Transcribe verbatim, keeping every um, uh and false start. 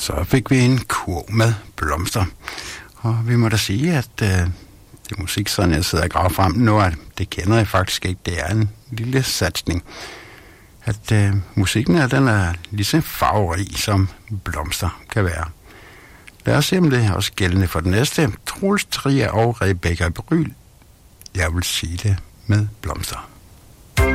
Så fik vi en kurv med blomster. Og vi må da sige, at øh, det er musik, sådan jeg sidder og graver frem nu, at det kender jeg faktisk ikke. Det er en lille satsning. At øh, musikken er, den er lige så farverig, som blomster kan være. Lad os se, om det er også gældende for den næste. Troels Trier og Rebecca Bryl. Jeg vil sige det med blomster.